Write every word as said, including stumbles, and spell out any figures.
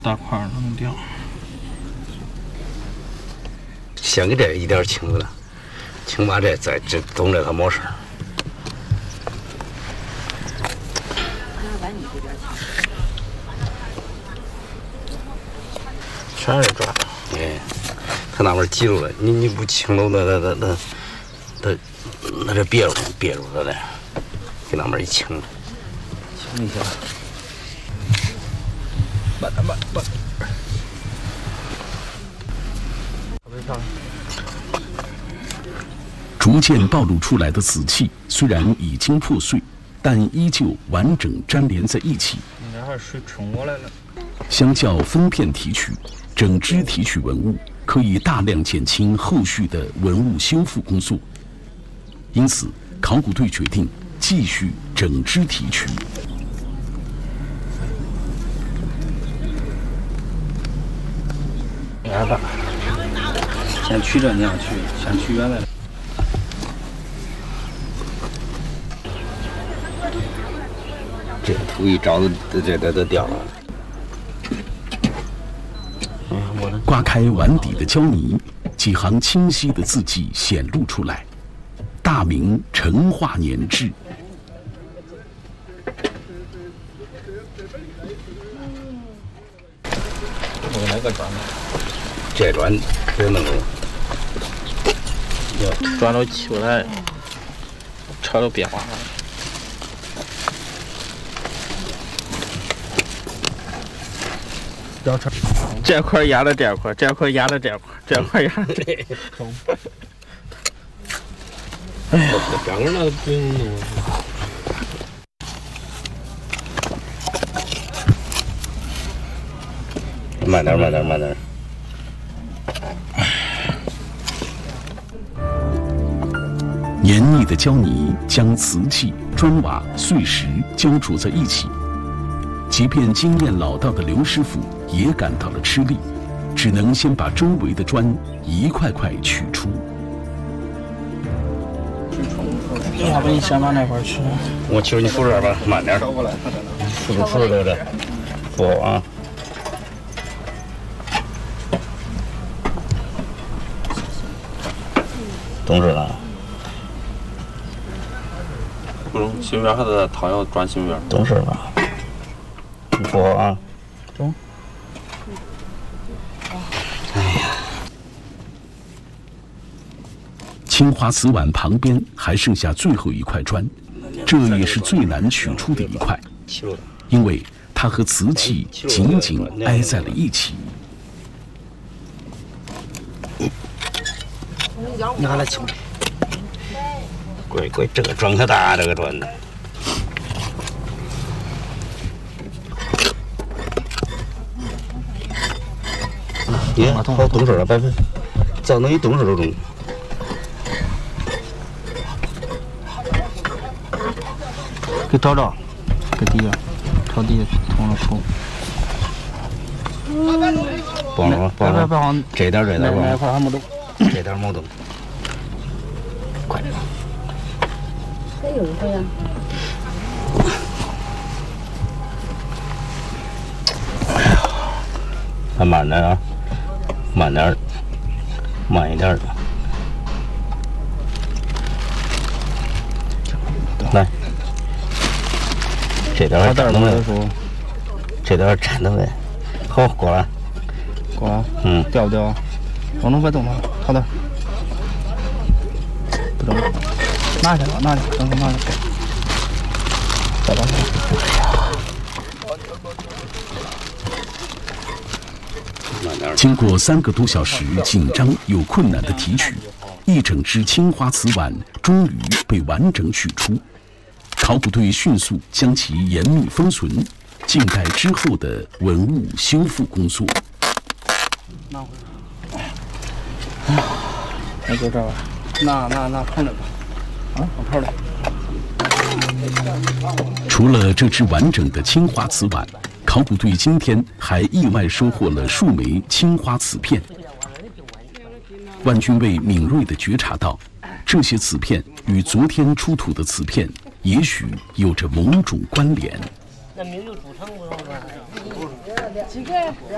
大块能掉。 先给这一点清了，清把这再这动这它没事儿。 全是抓。 哎，他那边记住了，你你不清了，那那那那那那这憋住憋住了嘞，给那边一清。 清一下。慢点慢慢。 逐渐暴露出来的瓷器虽然已经破碎，但依旧完整粘连在一起。 应该还是水冲过来了。 相较分片提取，整只提取文物可以大量减轻后续的文物修复工作。因此，考古队决定继续整只提取。 来吧，先取这，你要取，先取原来的。 这土一着，这这这都掉了。 刮开碗底的胶泥，几行清晰的字迹显露出来：大明成化年制。 我来个砖吧。 这砖这弄着， 砖都起不来，车都变化了。这块压了这块，这块压了这块，这块压了这块。哎呀， 两个那不用弄。慢点，慢点，慢点。 黏腻的胶泥将瓷器、砖瓦、碎石胶着在一起。即便经验老道的刘师傅也感到了吃力，只能先把周围的砖一块块取出。 要不你先把那块取。 我求你扶这儿吧，慢点。扶着扶着这个，扶啊。懂事了。 不中，心边还得掏要转心边。 懂事吧。扶啊。 中。 哎呀。 青花瓷碗旁边还剩下最后一块砖，这也是最难取出的一块，因为它和瓷器紧紧挨在了一起。 拿来清。乖乖，这个砖可大，这个砖。耶，好懂事了，别别，只要能一懂事就中。 给找找，搁底下，朝底下捅了捅。 帮着吧，帮着吧，这点这点吧， 那块还没动， 这点没动。快点。 这有一个呀。 哎呀，还慢点啊，慢点，慢一点。来，这点粘到没？这点粘到没？好，过来。 过来。 嗯。 掉不掉？往能别动它，好点。不动。拿去吧，拿去，等会拿去。再往上。 哎呀。 经过三个多小时紧张又困难的提取，一整只青花瓷碗终于被完整取出。考古队迅速将其严密封存，静待之后的文物修复工作。 拿回来。那就这吧，拿拿拿盆来吧。啊，放盆来。 除了这只完整的青花瓷碗，考古队今天还意外收获了数枚青花瓷片。万军卫敏锐地觉察到，这些瓷片与昨天出土的瓷片也许有着某种关联。那名就出城不是？几个？